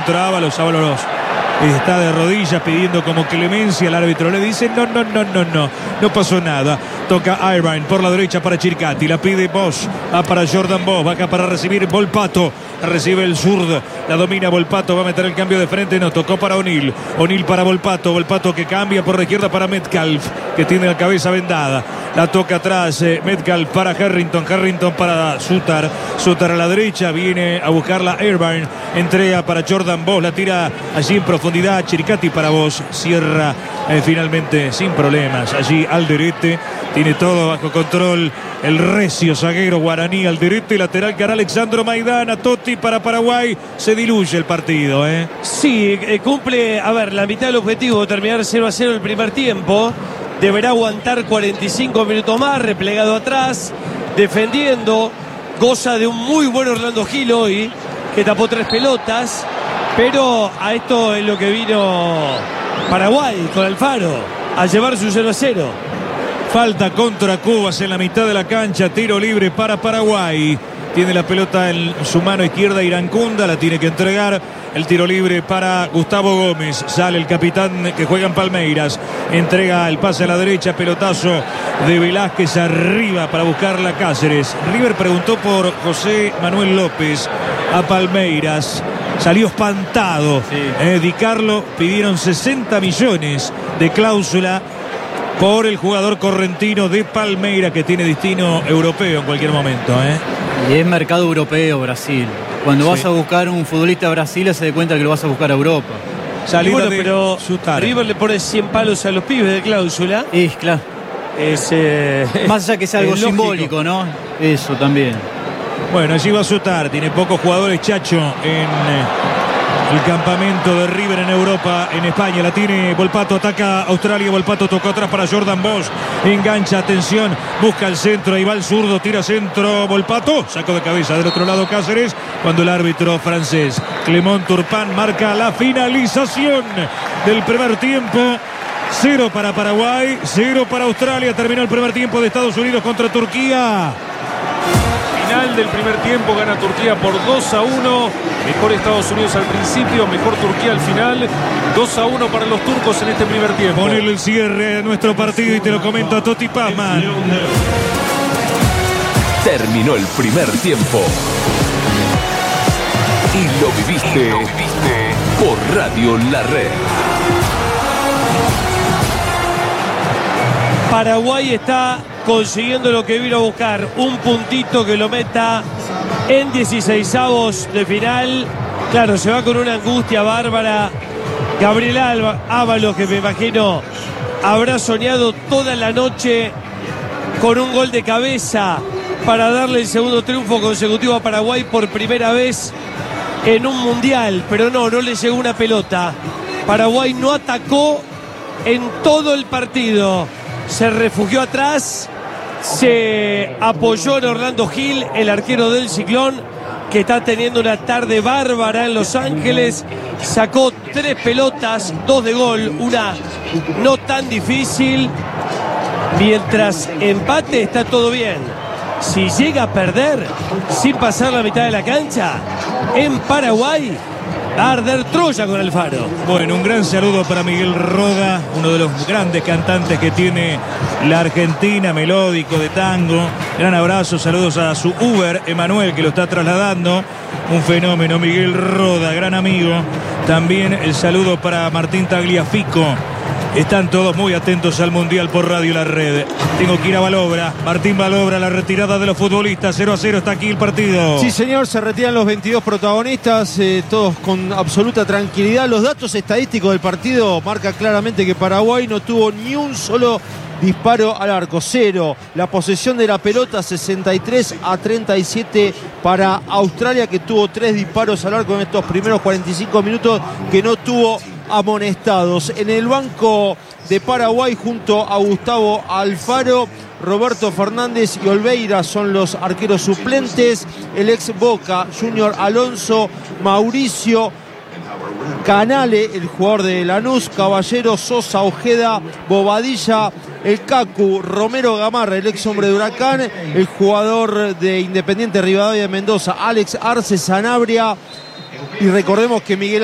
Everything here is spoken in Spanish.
encuentro a Ábalos. Ábalos está de rodillas pidiendo como clemencia. El árbitro le dice no pasó nada. Toca Irvine por la derecha para Chircati, la pide Bosch, va para Jordan Bosch, va acá para recibir Volpato, recibe el zurdo, la domina Volpato, va a meter el cambio de frente, no, tocó para O'Neill para Volpato que cambia por la izquierda para Metcalf, que tiene la cabeza vendada, la toca atrás Metcalf para Harrington para Sutar a la derecha, viene a buscarla Irvine, entrega para Jordan Bosch, la tira allí en profundidad, Chircati para Bosch, cierra finalmente sin problemas, allí Alderete, tiene todo bajo control el recio zaguero guaraní. Alderete, lateral cara Alexandro Maidana, Totti para Paraguay, se diluye el partido. Sí, cumple, la mitad del objetivo, terminar 0-0 el primer tiempo, deberá aguantar 45 minutos más, replegado atrás, defendiendo, goza de un muy buen Orlando Gil hoy, que tapó 3 pelotas, pero a esto es lo que vino Paraguay con Alfaro, a llevar su 0-0. Falta contra Cubas en la mitad de la cancha, tiro libre para Paraguay. Tiene la pelota en su mano izquierda Irancunda, la tiene que entregar. El tiro libre para Gustavo Gómez. Sale el capitán que juega en Palmeiras. Entrega el pase a la derecha, pelotazo de Velázquez arriba para buscarla Cáceres. River preguntó por José Manuel López a Palmeiras. Salió espantado. Sí. Di Carlo pidieron 60 millones de cláusula por el jugador correntino de Palmeiras, que tiene destino europeo en cualquier momento. Y es mercado europeo, Brasil. Cuando vas a buscar un futbolista a Brasil, se da cuenta que lo vas a buscar a Europa. Salida pero Sutar. River le pone 100 palos a los pibes de cláusula. Claro. Más allá que sea algo simbólico, ¿no? Eso también. Bueno, allí va a Sutar. Tiene pocos jugadores, Chacho, en el campamento de River en Europa, en España. La tiene Volpato, ataca Australia. Volpato tocó atrás para Jordan Bosch. Engancha, atención, busca el centro. Ahí va el zurdo, tira centro Volpato. Saco de cabeza del otro lado Cáceres. Cuando el árbitro francés Clement Turpin marca la finalización del primer tiempo. 0 para Paraguay, 0 para Australia. Terminó el primer tiempo de Estados Unidos contra Turquía. Final del primer tiempo, gana Turquía por 2-1. Mejor Estados Unidos al principio, mejor Turquía al final. 2-1 para los turcos en este primer tiempo. Ponele el cierre a nuestro partido y te lo comento a Totti Pazman. Terminó el primer tiempo. Y lo viviste por Radio La Red. Paraguay está consiguiendo lo que vino a buscar, un puntito que lo meta en 16avos de final. Claro, se va con una angustia bárbara. Gabriel Ábalos, que me imagino habrá soñado toda la noche con un gol de cabeza para darle el segundo triunfo consecutivo a Paraguay por primera vez en un mundial, pero no le llegó una pelota. Paraguay no atacó en todo el partido, se refugió atrás, se apoyó en Orlando Gil, el arquero del Ciclón, que está teniendo una tarde bárbara en Los Ángeles. Sacó 3 pelotas, 2 de gol, una no tan difícil. Mientras empate está todo bien. Si llega a perder sin pasar la mitad de la cancha en Paraguay, va a arder Troya con Alfaro. Bueno, un gran saludo para Miguel Roda, uno de los grandes cantantes que tiene la Argentina, melódico de tango. Gran abrazo, saludos a su Uber, Emanuel, que lo está trasladando. Un fenómeno, Miguel Roda, gran amigo. También el saludo para Martín Tagliafico. Están todos muy atentos al Mundial por Radio La Red. Tengo que ir a Balobra. Martín Balobra, la retirada de los futbolistas. 0-0 está aquí el partido. Sí, señor, se retiran los 22 protagonistas, todos con absoluta tranquilidad. Los datos estadísticos del partido marcan claramente que Paraguay no tuvo ni un solo disparo al arco, 0. La posesión de la pelota 63-37 para Australia, que tuvo 3 disparos al arco en estos primeros 45 minutos, que no tuvo amonestados. En el banco de Paraguay, junto a Gustavo Alfaro, Roberto Fernández y Olveira son los arqueros suplentes. El ex Boca, Junior Alonso, Mauricio Canale, el jugador de Lanús, Caballero, Sosa, Ojeda, Bobadilla, el Cacu, Romero Gamarra, el ex hombre de Huracán, el jugador de Independiente Rivadavia de Mendoza, Alex Arce, Sanabria. Y recordemos que Miguel